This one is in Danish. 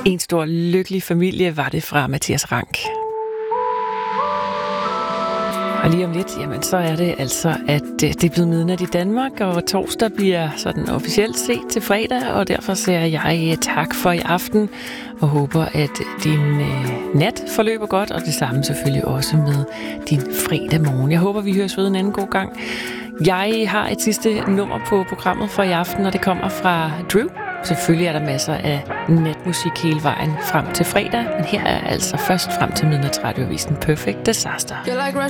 En stor lykkelig familie var det fra Mathias Rank. Og lige om lidt, jamen, så er det altså, at det er blevet midnat i Danmark, og torsdag bliver sådan officielt set til fredag, og derfor siger jeg tak for i aften, og håber, at din nat forløber godt, og det samme selvfølgelig også med din fredag morgen. Jeg håber, vi høres ved en anden god gang. Jeg har et sidste nummer på programmet for i aften, og det kommer fra Drew. Selvfølgelig er der masser af natmusik hele vejen frem til fredag, men her er altså først frem til midnatsradioavisen Perfect Disaster. You're like